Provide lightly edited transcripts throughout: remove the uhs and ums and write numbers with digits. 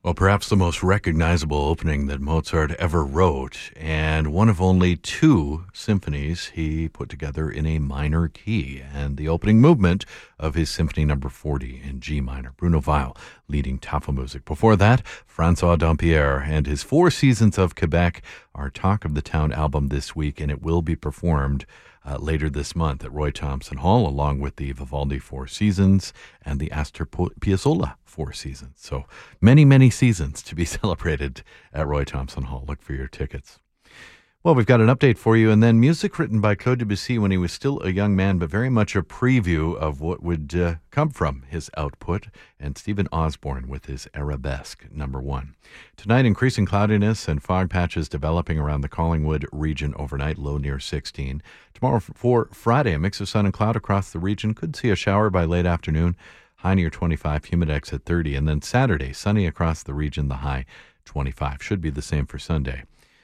Well, perhaps the most recognizable opening that Mozart ever wrote, and one of only two symphonies he put together in a minor key, and the opening movement of his Symphony No. 40 in G minor. Bruno Weil leading Tafelmusik. Before that, François Dampierre and his Four Seasons of Quebec, our Talk of the Town album this week, and it will be performed later this month at Roy Thomson Hall, along with the Vivaldi Four Seasons and the Astor Piazzolla Four Seasons. So many, many seasons to be celebrated at Roy Thomson Hall. Look for your tickets. Well, we've got an update for you, and then music written by Claude Debussy when he was still a young man, but very much a preview of what would come from his output, and Stephen Osborne with his Arabesque No. 1. Tonight, increasing cloudiness and fog patches developing around the Collingwood region overnight, low near 16. Tomorrow for Friday, a mix of sun and cloud across the region. Could see a shower by late afternoon, high near 25, humidex at 30. And then Saturday, sunny across the region, the high 25. Should be the same for Sunday.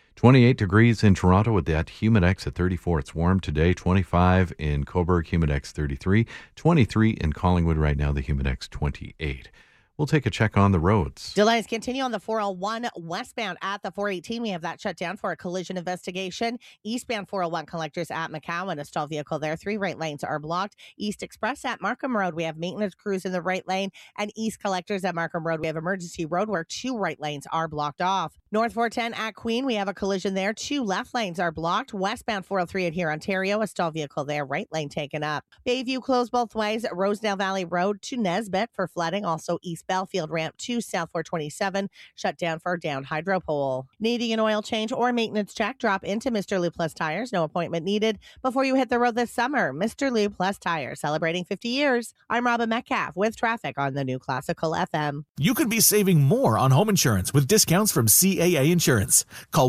28 degrees in Toronto with that humidex at 34. It's warm today. 25 in Cobourg, humidex 33. 23 in Collingwood right now, the humidex 28. We'll take a check on the roads. Delays continue on the 401 westbound at the 418. We have that shut down for a collision investigation. Eastbound 401 collectors at McCowan, a stalled vehicle there. 3 right lanes are blocked. East Express at Markham Road, we have maintenance crews in the right lane. And East collectors at Markham Road, we have emergency road where 2 right lanes are blocked off. North 410 at Queen, we have a collision there. 2 left lanes are blocked. Westbound 403 at here, Ontario, a stalled vehicle there. Right lane taken up. Bayview closed both ways. Rosedale Valley Road to Nesbitt for flooding. Also East Belfield ramp to South 427 shut down for down hydro pole. Needing an oil change or maintenance check? Drop into Mr. Lou Plus Tires. No appointment needed before you hit the road this summer. Mr. Lou Plus Tires, celebrating 50 years. I'm Robin Metcalf with traffic on the new Classical FM. You could be saving more on home insurance with discounts from CAA Insurance. Call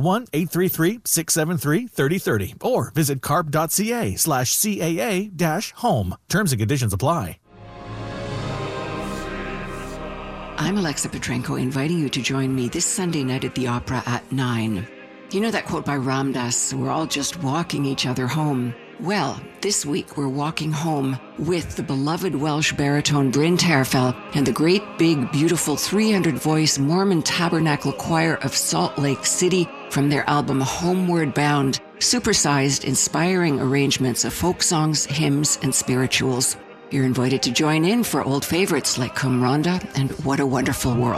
1-833-673-3030 or visit carp.ca/CAA-home. Terms and conditions apply. I'm Alexa Petrenko, inviting you to join me this Sunday night at the Opera at 9. You know that quote by Ram Dass, we're all just walking each other home. Well, this week we're walking home with the beloved Welsh baritone Bryn Terfel and the great, big, beautiful 300-voice Mormon Tabernacle Choir of Salt Lake City from their album Homeward Bound, supersized, inspiring arrangements of folk songs, hymns, and spirituals. You're invited to join in for old favorites like Cum Ronda and What a Wonderful World.